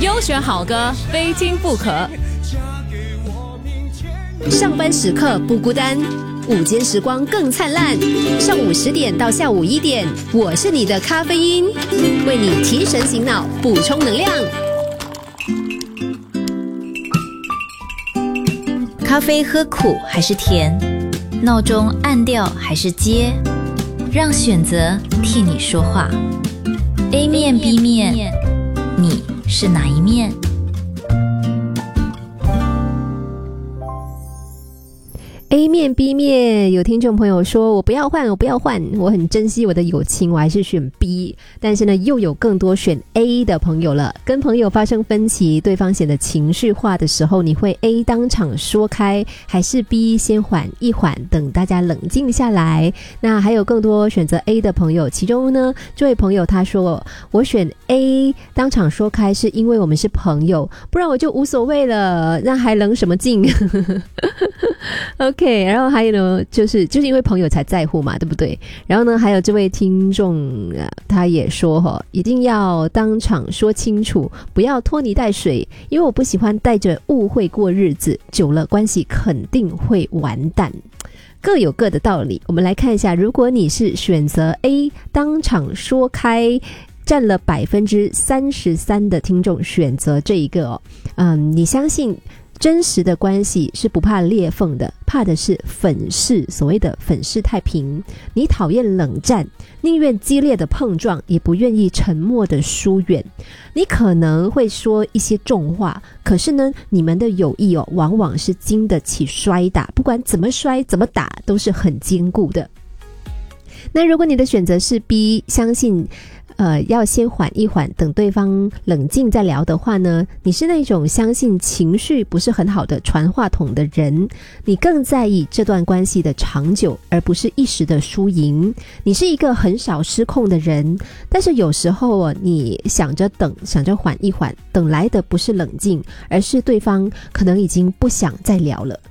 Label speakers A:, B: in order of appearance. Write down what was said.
A: 优选好歌，非听不可。上班时刻不孤单，午间时光更灿烂。上午10点到下午1点，我是你的咖啡因，为你提神醒脑，补充能量。
B: 咖啡喝苦还是甜？闹钟按掉还是接？让选择替你说话。A 面 B 面，你是哪一面
A: ？A 面 B 面，有听众朋友说我不要换，我很珍惜我的友情，我还是选 B。但是呢，又有更多选 A 的朋友了。跟朋友发生分歧，对方显得情绪化的时候，你会 A 当场说开，还是 B 先缓一缓，等大家冷静下来？那还有更多选择 A 的朋友，其中呢，这位朋友他说我选 A 当场说开是因为我们是朋友，不然我就无所谓了，那还冷什么劲OK， 然后还有呢，就是因为朋友才在乎嘛，对不对？然后呢，还有这位听众他也说一定要当场说清楚，不要拖泥带水，因为我不喜欢带着误会过日子，久了关系肯定会完蛋。各有各的道理。我们来看一下，如果你是选择 A 当场说开，占了33%的听众选择这一个你相信真实的关系是不怕裂缝的，怕的是粉饰，所谓的粉饰太平。你讨厌冷战，宁愿激烈的碰撞，也不愿意沉默的疏远。你可能会说一些重话，可是呢，你们的友谊往往是经得起摔打，不管怎么摔怎么打，都是很坚固的。那如果你的选择是 B， 相信要先缓一缓，等对方冷静再聊的话呢，你是那种相信情绪不是很好的传话筒的人，你更在意这段关系的长久，而不是一时的输赢。你是一个很少失控的人，但是有时候你想着缓一缓，等来的不是冷静，而是对方可能已经不想再聊了。